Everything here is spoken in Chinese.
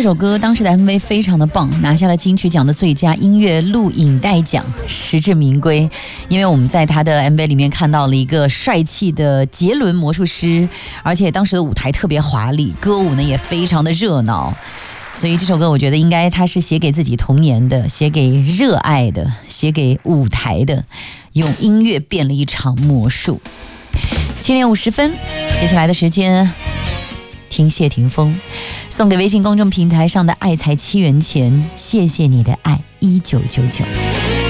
这首歌当时的 MV 非常的棒，拿下了金曲奖的最佳音乐录影带奖，实至名归。因为我们在他的 MV 里面看到了一个帅气的杰伦魔术师，而且当时的舞台特别华丽，歌舞呢也非常的热闹。所以这首歌我觉得应该它是写给自己童年的，写给热爱的，写给舞台的，用音乐变了一场魔术。7点50分，接下来的时间听谢霆锋送给微信公众平台上的爱才7元钱，谢谢你的爱1999。